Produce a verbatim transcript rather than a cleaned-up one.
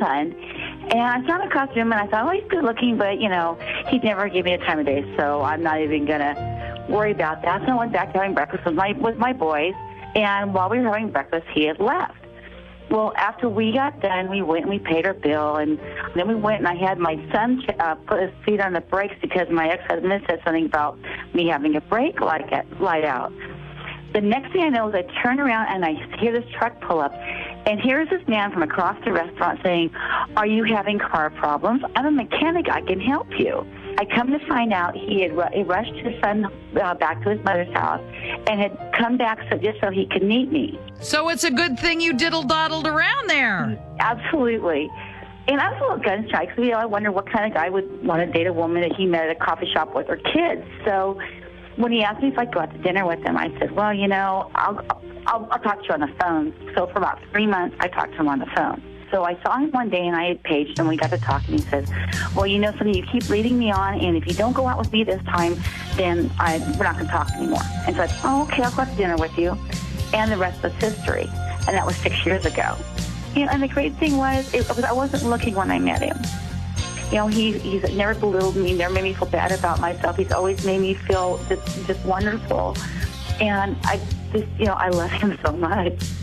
son. And I saw him across the room, and I thought, oh, he's good looking, but, you know, he'd never give me a time of day, so I'm not even going to worry about that. So I went back to having breakfast with my, with my boys, and while we were having breakfast, he had left. Well, after we got done, we went and we paid our bill, and then we went and I had my son uh, put his feet on the brakes because my ex-husband had said something about me having a brake light, light out. The next thing I know is I turn around and I hear this truck pull up, and here's this man from across the restaurant saying, are you having car problems? I'm a mechanic. I can help you. I come to find out he had ru- he rushed his son uh, back to his mother's house and had come back so just so he could meet me. So it's a good thing you diddle-doddled around there. Absolutely. And I was a little gun-shy because, you know, I wonder what kind of guy would want to date a woman that he met at a coffee shop with her kids. So when he asked me if I'd go out to dinner with him, I said, well, you know, I'll, I'll, I'll talk to you on the phone. So for about three months, I talked to him on the phone. So I saw him one day, and I had paged him. We got to talking. He says, well, you know something, you keep leading me on, and if you don't go out with me this time, then I, we're not going to talk anymore. And so I said, oh, okay, I'll go out to dinner with you. And the rest was history. And that was six years ago. You know, and the great thing was, it was I wasn't looking when I met him. You know, he, he's never belittled me, never made me feel bad about myself. He's always made me feel just, just wonderful. And I just, you know, I love him so much.